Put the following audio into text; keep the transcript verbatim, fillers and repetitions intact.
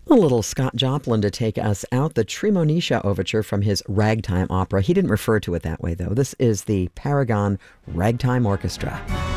A little Scott Joplin to take us out, the Tremonisha Overture from his Ragtime Opera. He didn't refer to it that way, though. This is the Paragon Ragtime Orchestra.